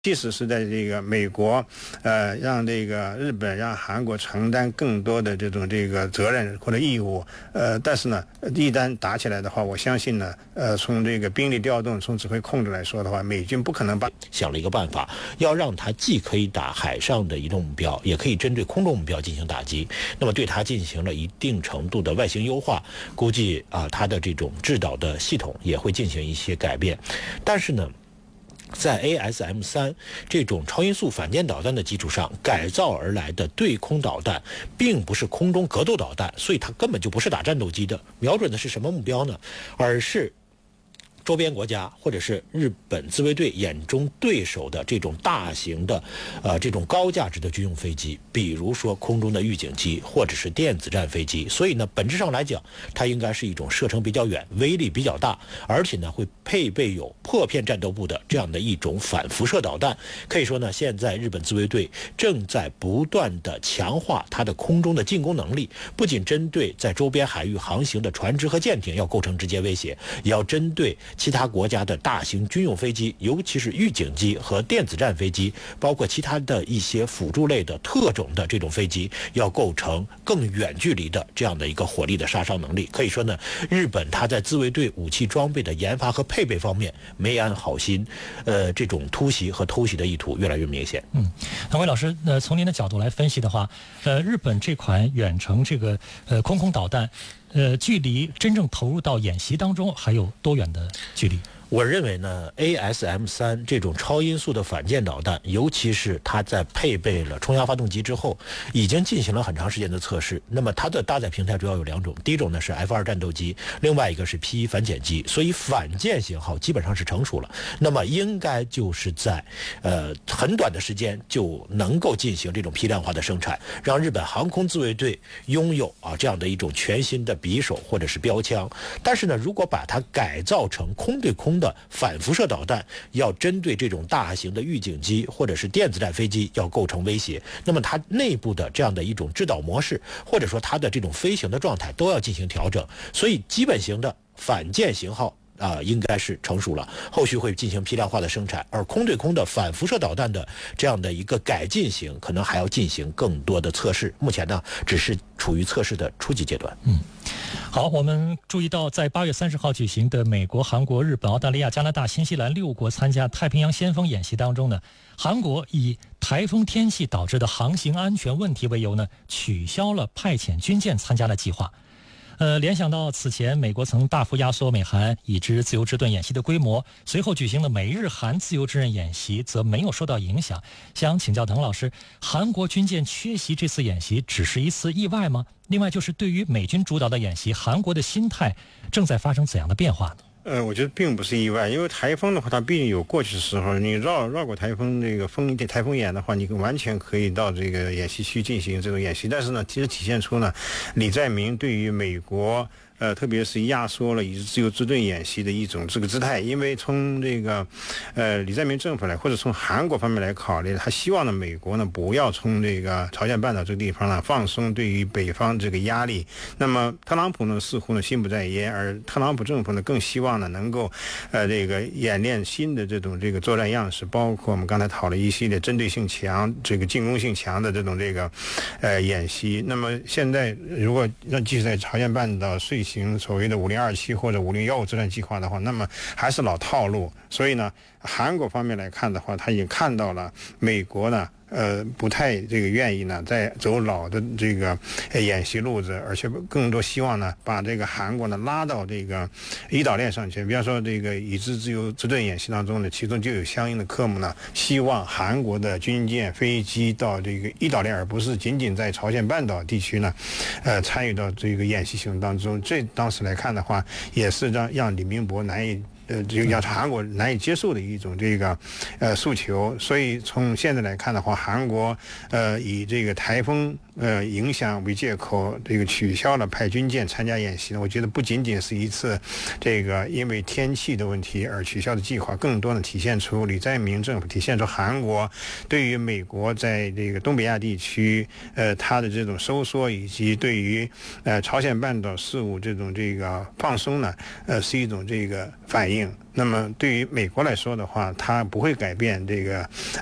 即使是在这个美国，让这个日本、让韩国承担更多的这种责任或者义务，但是呢，一旦打起来的话，我相信呢，从这个兵力调动、从指挥控制来说的话，美军不可能把想了一个办法，要让它既可以打海上的移动目标，也可以针对空中目标进行打击。那么对它进行了一定程度的外形优化，估计它的这种制导的系统也会进行一些改变，但是呢，在 ASM-3 这种超音速反舰导弹的基础上改造而来的对空导弹，并不是空中格斗导弹，所以它根本就不是打战斗机的，瞄准的是什么目标呢？而是周边国家或者是日本自卫队眼中对手的这种大型的这种高价值的军用飞机，比如说空中的预警机或者是电子战飞机。所以呢，本质上来讲，它应该是一种射程比较远、威力比较大，而且呢会配备有破片战斗部的这样的一种反辐射导弹。可以说呢，现在日本自卫队正在不断的强化它的空中的进攻能力，不仅针对在周边海域航行的船只和舰艇要构成直接威胁，也要针对其他国家的大型军用飞机，尤其是预警机和电子战飞机，包括其他的一些辅助类的特种的这种飞机，要构成更远距离的这样的一个火力的杀伤能力。可以说呢，日本它在自卫队武器装备的研发和配备方面没安好心，这种突袭和偷袭的意图越来越明显。 唐伟老师，从您的角度来分析的话，日本这款远程空导弹，距离真正投入到演习当中还有多远的距离？ 我认为呢 ，ASM-3 这种超音速的反舰导弹，尤其是它在配备了冲压发动机之后，已经进行了很长时间的测试。那么它的搭载平台主要有两种，第一种呢是 F2 战斗机，另外一个是 P1 反潜机，所以反舰型号基本上是成熟了。那么应该就是在很短的时间就能够进行这种批量化的生产，让日本航空自卫队拥有这样的一种全新的匕首或者是标枪。但是呢，如果把它改造成空对空的反辐射导弹，要针对这种大型的预警机或者是电子战飞机要构成威胁，那么它内部的这样的一种制导模式，或者说它的这种飞行的状态都要进行调整。所以基本型的反舰型号应该是成熟了，后续会进行批量化的生产，而空对空的反辐射导弹的这样的一个改进型，可能还要进行更多的测试。目前呢，只是处于测试的初级阶段。 好，我们注意到，在8月30号举行的美国、韩国、日本、澳大利亚、加拿大、新西兰6国参加太平洋先锋演习当中呢，韩国以台风天气导致的航行安全问题为由呢，取消了派遣军舰参加的计划。联想到此前美国曾大幅压缩美韩已知自由之盾演习的规模，随后举行的美日韩自由之刃演习则没有受到影响。想请教滕老师，韩国军舰缺席这次演习只是一次意外吗？另外就是对于美军主导的演习，韩国的心态正在发生怎样的变化呢？ 我觉得并不是意外，因为台风的话，它毕竟有过去的时候，你绕过台风台风眼的话，你完全可以到这个演习区进行这种演习。但是呢，其实体现出呢，李在明对于美国特别是压缩了以自由之盾演习的一种这个姿态。因为从这个李在明政府来，或者从韩国方面来考虑，他希望呢美国呢不要从这个朝鲜半岛这个地方呢放松对于北方这个压力。那么特朗普呢似乎呢心不在焉，而特朗普政府呢更希望呢能够这个演练新的这种作战样式，包括我们刚才讨论一系列针对性强、这个进攻性强的这种演习。那么现在如果让继续在朝鲜半岛遂行所谓的5027或者5015作战计划的话，那么还是老套路。所以呢，韩国方面来看的话，他已经看到了美国呢不太愿意呢再走老的演习路子，而且更多希望呢把韩国呢拉到一岛链上去。比方说已知自由之盾演习当中呢，其中就有相应的科目呢，希望韩国的军舰飞机到一岛链，而不是仅仅在朝鲜半岛地区呢参与到演习行动当中。这当时来看的话，也是让李明博难以让韩国难以接受的一种诉求。所以从现在来看的话，韩国以台风影响为借口，取消了派军舰参加演习呢，我觉得不仅仅是一次因为天气的问题而取消的计划，更多的体现出李在明政府，体现出韩国对于美国在东北亚地区它的这种收缩，以及对于朝鲜半岛事务这种放松呢是一种反应。 定。那么对于美国来说的话，它不会改变这个